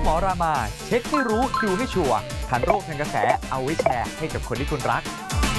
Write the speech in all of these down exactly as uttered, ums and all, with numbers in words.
หมอรามาเช็คให้รู้ดูให้ชัวร์ทันโรคทันกระแสเอาไว้แชร์ให้กับคนที่คุณรัก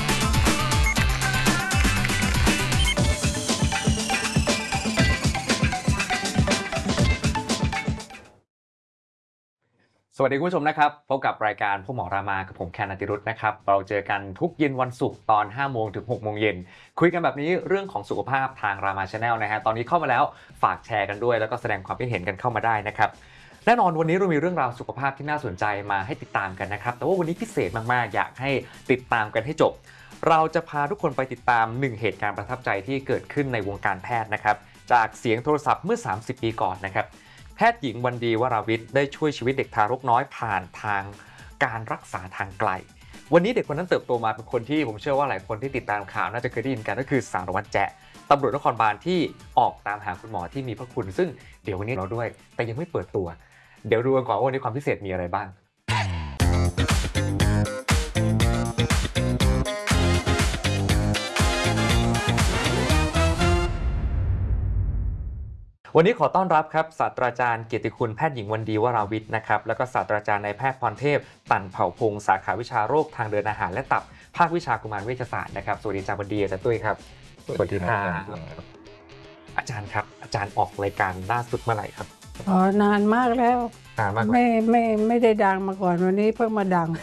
สวัสดีคุณผู้ชมนะครับพบกับรายการพ่อหมอรามากับผมแคน อติรุธนะครับเราเจอกันทุกเย็นวันศุกร์ตอนห้าโมงถึงหกโมงเย็นคุยกันแบบนี้เรื่องของสุขภาพทางรามา Channel นะฮะตอนนี้เข้ามาแล้วฝากแชร์กันด้วยแล้วก็แสดงความคิดเห็นกันเข้ามาได้นะครับแน่นอนวันนี้เรามีเรื่องราวสุขภาพที่น่าสนใจมาให้ติดตามกันนะครับแต่ว่าวันนี้พิเศษมากๆอยากให้ติดตามกันให้จบเราจะพาทุกคนไปติดตามหนึ่งเหตุการณ์ประทับใจที่เกิดขึ้นในวงการแพทย์นะครับจากเสียงโทรศัพท์เมื่อสามสิบปีก่อนนะครับแพทย์หญิงวันดีวราวิทย์ได้ช่วยชีวิตเด็กทารกน้อยผ่านทางการรักษาทางไกลวันนี้เด็กคนนั้นเติบโตมาเป็นคนที่ผมเชื่อว่าหลายคนที่ติดตามข่าวน่าจะเคยได้ยินกันก็คือสารวัตรแจ๊ะตำรวจนครบาลที่ออกตามหาคุณหมอที่มีพระคุณซึ่งเดี๋ยววันนี้เราด้วยแต่ยังไม่เปิดตัวเดี๋ยวดูกันก่อนว่าวันนี้ความพิเศษมีอะไรบ้างวันนี้ขอต้อนรับครับศาสตราจารย์เกียรติคุณแพทย์หญิงวันดีวราวิทย์นะครับแล้วก็ศาสตราจารย์นายแพทย์พรเทพตั่นเผ่าพงศ์สาขาวิชาโรคทางเดินอาหารและตับภาควิชากุมารเวชศาสตร์นะครับสวัสดีอาจารย์วันดีอาจารย์ตุ้ยครับสวัสดีครับอาจารย์ครับอาจารย์ออกรายการล่าสุดเมื่อไหร่ครับอ๋อนานมากแล้วนานมากไม่ไม่ไม่ได้ดังมาก่อนวันนี้เพิ่งมาดัง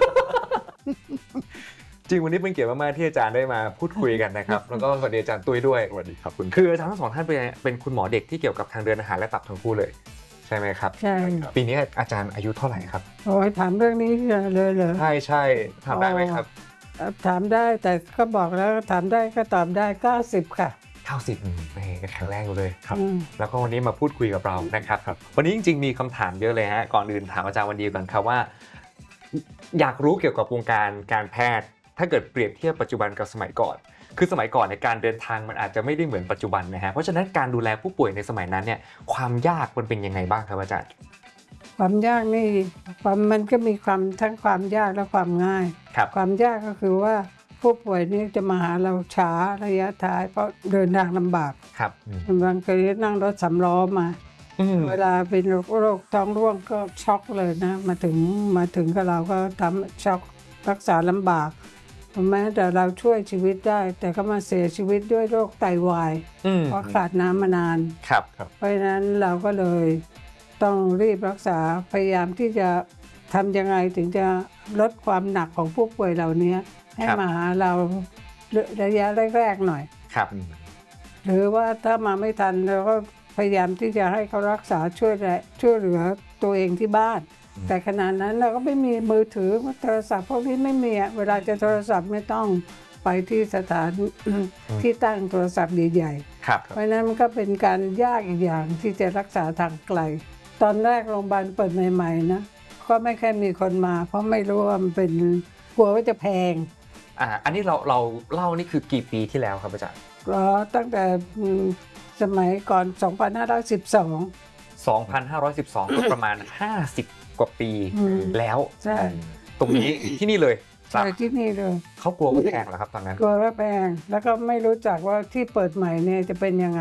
จริงวันนี้เป็นเกียรติมากๆที่อาจารย์ได้มาพูดคุยกันนะครับแล้วก็สวัสดีอาจารย์ตุ้ยด้วยสวัสดีครับคุณคืออาจารย์ทั้งสองท่านเป็นเป็นคุณหมอเด็กที่เกี่ยวกับทางเดินอาหารและตับทั้งคู่เลยใช่ไหมครับใช่ปีนี้อาจารย์อายุเท่าไหร่ครับโอ้ยถามเรื่องนี้เลยเหรอใช่ใช่ถามได้ไหมครับถามได้แต่ก็บอกแล้วถามได้ก็ตอบได้เก้าสิบค่ะเก้าสิบนี่แข็งแรงอยู่เลยครับแล้วก็วันนี้มาพูดคุยกับเรานะครับวันนี้จริงๆมีคำถามเยอะเลยฮะก่อนอื่นถามอาจารย์วันดีก่อนครับว่าอยากรู้เกี่ยวกับวงการการแพทย์ถ้าเกิดเปรียบเทียบปัจจุบันกับสมัยก่อนคือสมัยก่อนในการเดินทางมันอาจจะไม่ได้เหมือนปัจจุบันนะฮะเพราะฉะนั้นการดูแลผู้ป่วยในสมัยนั้นเนี่ยความยากมันเป็นยังไงบ้างครับอาจารย์ความยากนี่ความมันก็มีความทั้งความยากและความง่ายความยากก็คือว่าผู้ป่วยนี่จะมาหาเราช้าระยะท้ายเพราะเดินทางลำบากครับบางทีนั่งรถสำล้อมาเวลาเป็นโรคท้องร่วงก็ช็อกเลยนะมาถึงมาถึงกับเราก็ทำช็อกรักษาลำบากแม้แต่เราช่วยชีวิตได้แต่ก็มาเสียชีวิตด้วยโรคไตวายเพราะขาดน้ำมานานครับเพราะฉะนั้นเราก็เลยต้องรีบรักษาพยายามที่จะทำยังไงถึงจะลดความหนักของผู้ป่วยเหล่านี้ให้มาหาเราระยะแรกๆหน่อยครับหรือว่าถ้ามาไม่ทันเราก็พยายามที่จะให้เขารักษาช่วยช่วยเหลือตัวเองที่บ้านแต่ขณะนั้นเราก็ไม่มีมือถือโทรศัพท์พวกนี้ไม่มีเวลาจะโทรศัพท์ไม่ต้องไปที่สถานที่ตั้งโทรศัพท์ใหญ่ๆเพราะฉะนั้นมันก็เป็นการยากอีกอย่างที่จะรักษาทางไกลตอนแรกโรงพยาบาลเปิดใหม่ๆนะก็ไม่แค่มีคนมาเพราะไม่รู้ว่ามันเป็นกลัวว่าจะแพงอ่าอันนี้เราเราเล่านี่คือกี่ปีที่แล้วครับอาจารย์ก็ตั้งแต่สมัยก่อนสองพันห้าร้อยสิบสองสองพันห้าร้อยสิบสองก็ประมาณห้าสิบกว่าปีแล้วใช่ตรงนี้ที่นี่เลยใช่ที่นี่เลยเขากลัวว่าแพงเหรอครับตอนนั้นกลัวว่าแพงแล้วก็ไม่รู้จักว่าที่เปิดใหม่เนี่ยจะเป็นยังไง